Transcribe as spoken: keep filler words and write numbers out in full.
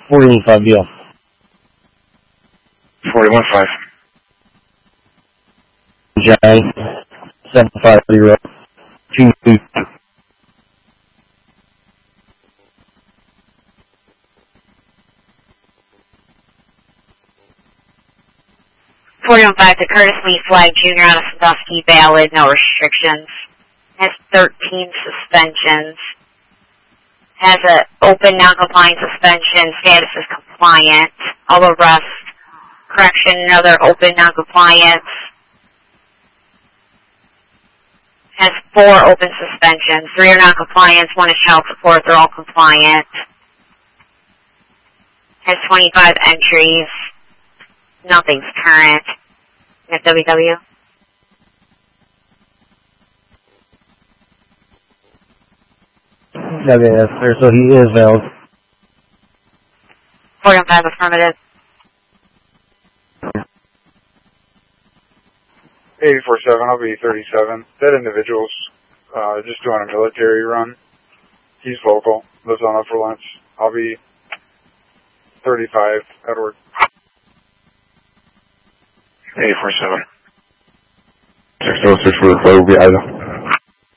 forty-one five deal. forty-one five. John, seven five zero two two. forty-one five to Curtis Lee Flag Junior on a Sandusky, valid, no restrictions. Has thirteen suspensions. Has an open non-compliant suspension. Status is compliant. All arrest. Correction, another open non-compliance. Has four open suspensions. Three are non-compliance. One is child support. They're all compliant. Has twenty-five entries. Nothing's current. F W W. Okay, that's fair. So he is valid. forty-one five affirmative. eighty-four seven, I'll be thirty-seven. That individual's uh, just doing a military run. He's local, lives on Upper Lynch. I'll be thirty-five, Edward. eighty-four seven. six oh six for the flow will be either.